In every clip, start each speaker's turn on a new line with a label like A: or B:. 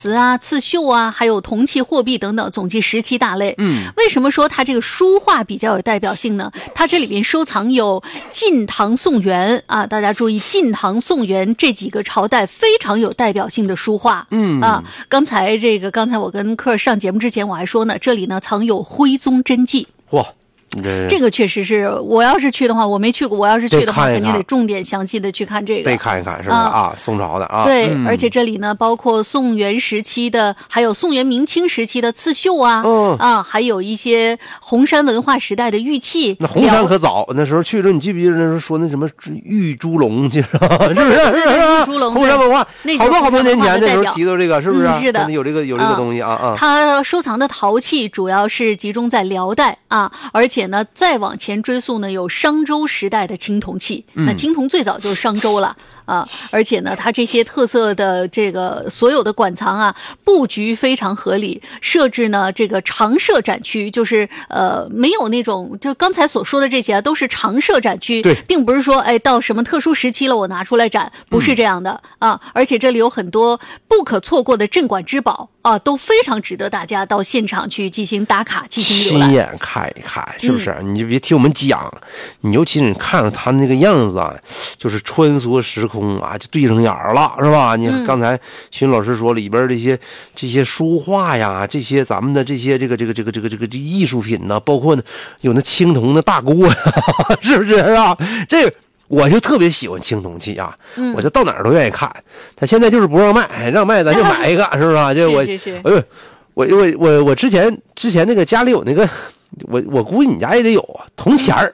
A: 刺绣啊，还有铜器、货币等等，总计17大类。为什么说它这个书画比较有代表性呢？它这里边收藏有晋唐宋元啊，大家注意，晋唐宋元这几个朝代非常有代表性的书画。刚才我跟客上节目之前我还说呢，这里呢藏有徽宗真迹。
B: 嚯！
A: 这个确实是，我要是去的话，我没去过，我要是去的话，肯定得重点详细的去看这个，
B: 得看一看，是不是啊？宋朝的啊，
A: 对，而且这里呢，包括宋元时期的，还有宋元明清时期的刺绣啊，还有一些红山文化时代的玉器。
B: 那红山可早，那时候去了，你记不记得那时候说那什么玉猪龙，是不是？玉
A: 猪龙，
B: 红山文化，好多年前那时候提到这个，是不是？
A: 是的，
B: 有这个东西啊。
A: 他收藏的陶器主要是集中在辽代啊，而且呢，再往前追溯呢，有商周时代的青铜器。那青铜最早就是商周了啊，而且呢，它这些特色的这个所有的馆藏啊，布局非常合理，设置呢这个常设展区，就是没有那种就刚才所说的这些啊，都是常设展区，并不是说到什么特殊时期了我拿出来展，不是这样的啊。而且这里有很多不可错过的镇馆之宝啊，都非常值得大家到现场去进行打卡、进行浏览。
B: 亲眼看一看，是不是？你就别听我们讲，你尤其你看着他那个样子啊，就是穿梭时空啊，就对上眼了，是吧？你刚才徐老师说里边这些书画呀，这些咱们的这些这个艺术品呢，包括呢有那青铜的大锅，是不是啊？这个我就特别喜欢青铜器啊，我就到哪儿都愿意看。他现在就是不让卖，让卖咱就买一个，是不是啊？就我之前那个家里有那个。我估计你家也得有啊，铜钱儿，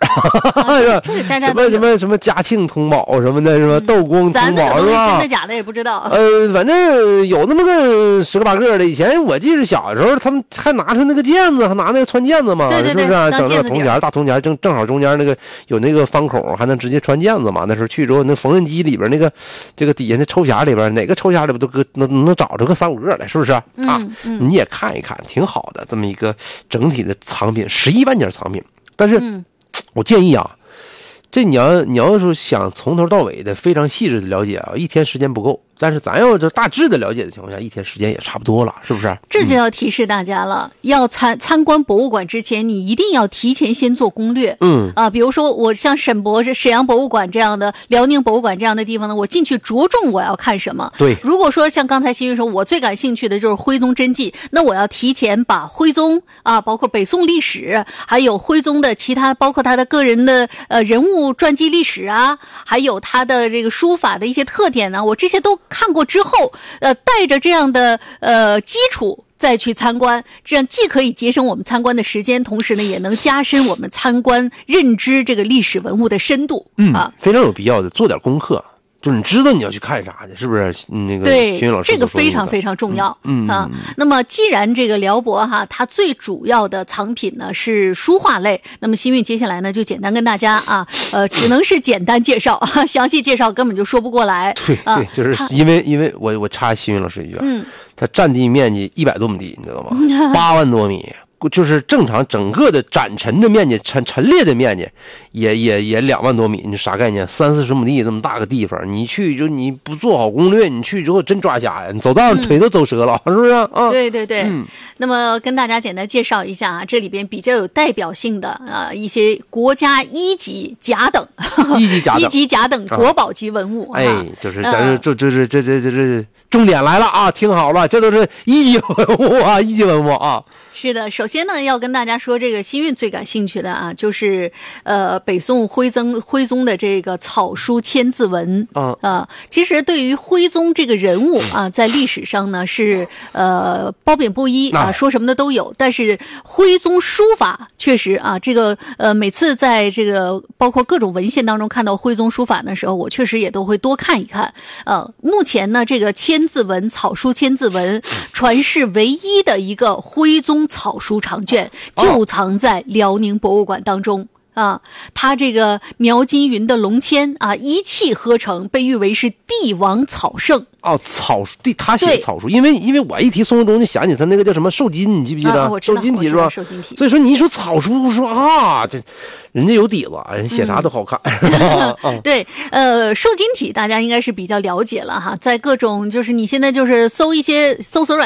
B: 什么嘉庆铜宝什么的，什么道光铜宝是吧？
A: 真的假的也不知道。
B: 反正有那么个10个8个的。以前我记得小时候他们还拿出那个毽子，还拿那个穿毽子嘛，
A: 对，
B: 是不是啊？整个铜钱，大铜钱，正好中间那个有那个方孔，还能直接穿毽子嘛。那时候去之后，那缝纫机里边那个这个底下那抽匣里边，哪个抽匣里边都能找着个3、5个来，是不是啊？你也看一看，挺好的，这么一个整体的藏品。11万件藏品，但是我建议啊，这你要是想从头到尾的非常细致的了解啊，一天时间不够。但是咱要这大致的了解的情况下，一天时间也差不多了，是不是？
A: 这就要提示大家了，要参观博物馆之前，你一定要提前先做攻略。比如说我像沈阳博物馆这样的，辽宁博物馆这样的地方呢，我进去着重我要看什么。
B: 对，
A: 如果说像刚才新宇说，我最感兴趣的就是徽宗真迹，那我要提前把徽宗啊，包括北宋历史，还有徽宗的其他，包括他的个人的人物传记历史啊，还有他的这个书法的一些特点呢，我这些都看过之后，带着这样的基础再去参观，这样既可以节省我们参观的时间，同时呢也能加深我们参观认知这个历史文物的深度。
B: 非常有必要的做点功课。就是你知道你要去看啥去，是不是？那个
A: 对，
B: 徐老师
A: 这个非常非常重要。那么既然这个辽博哈，它最主要的藏品呢是书画类，那么新运接下来呢就简单跟大家啊，只能是简单介绍，详细介绍根本就说不过来。
B: 对，就是因为我插新运老师一句，它占地面积100多亩地，你知道吗？8万多米。就是正常整个的展陈的面积，陈列的面积也2万多米，你啥概念？30、40亩地这么大个地方，你去就你不做好攻略，你去之后真抓瞎呀！你走道腿都走折了，是不是啊？
A: 对。那么跟大家简单介绍一下啊，这里边比较有代表性的一些国家1级甲等1级甲等国宝级文物。
B: 就是咱这重点来了啊！听好了，这都是1级文物啊，1级文物啊。
A: 是的，首先呢，要跟大家说这个新运最感兴趣的啊，就是北宋徽宗的这个草书千字文。其实对于徽宗这个人物啊，在历史上呢是褒贬不一啊，说什么的都有。但是徽宗书法确实啊，这个每次在这个包括各种文献当中看到徽宗书法的时候，我确实也都会多看一看。目前呢，这个千字文草书千字文传世唯一的一个徽宗草书长卷就藏在辽宁博物馆当中。 啊，它这个描金云的龙签啊，一气呵成，被誉为是帝王草圣。
B: 哦，他写草书，因为我一提宋徽宗就想起他那个叫什么瘦金，你记不记得？
A: 我知道
B: 瘦金体是吧？
A: 瘦金体。
B: 所以说你一说草书，我说啊，这人家有底子，人写啥都好看。
A: 对，瘦金体大家应该是比较了解了哈，在各种就是你现在就是搜一些搜索软